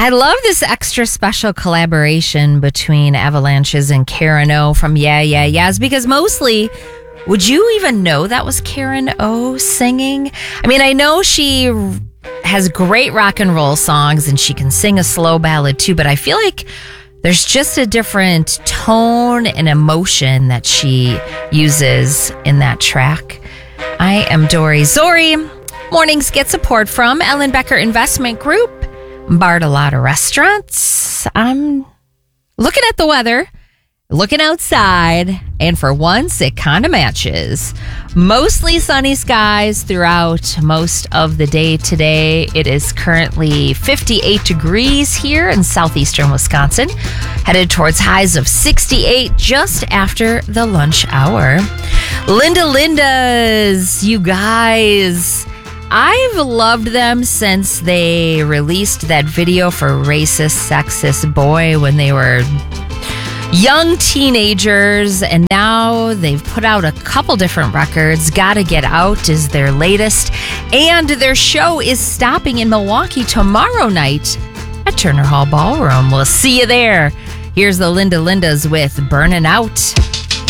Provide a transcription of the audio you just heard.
I love this extra special collaboration between Avalanches and Karen O from Yeah Yeah Yeahs, because mostly, would you even know that was Karen O singing? I mean, I know she has great rock and roll songs and she can sing a slow ballad too, but I feel like there's just a different tone and emotion that she uses in that track. I am Dory Zori. Mornings get support from Ellen Becker Investment Group, Bartolotta Restaurants. I'm looking at the weather, looking outside, and for once, it kind of matches. Mostly sunny skies throughout most of the day today. It is currently 58 degrees here in southeastern Wisconsin, headed towards highs of 68 just after the lunch hour. Linda Linda's, you guys, I've loved them since they released that video for Racist, Sexist Boy when they were young teenagers, and now they've put out a couple different records. Gotta Get Out is their latest, and their show is stopping in Milwaukee tomorrow night at Turner Hall Ballroom. We'll see you there. Here's the Linda Lindas with Burnin' Out.